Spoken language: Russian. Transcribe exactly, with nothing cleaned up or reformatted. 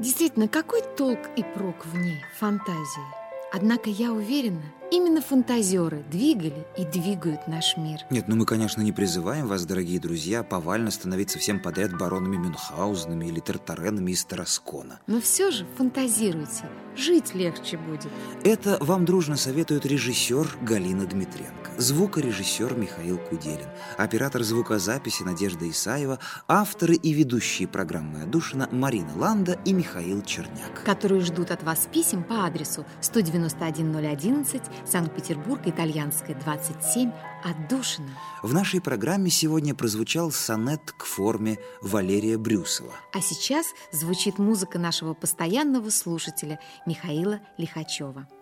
Действительно, какой толк и прок в ней, фантазии? Однако я уверена, именно фантазеры двигали и двигают наш мир. Нет, ну мы, конечно, не призываем вас, дорогие друзья, повально становиться всем подряд баронами Мюнхгаузенами или Тартаренами из Тараскона. Но все же фантазируйте, жить легче будет. Это вам дружно советует режиссер Галина Дмитренко, звукорежиссер Михаил Куделин, оператор звукозаписи Надежда Исаева, авторы и ведущие программы «Отдушина» Марина Ланда и Михаил Черняк. Которые ждут от вас писем по адресу сто девяносто один ноль одиннадцать, Санкт-Петербург, Итальянская, двадцать семь, Отдушина. В нашей программе сегодня прозвучал сонет к форме Валерия Брюсова. А сейчас звучит музыка нашего постоянного слушателя Михаила Лихачева.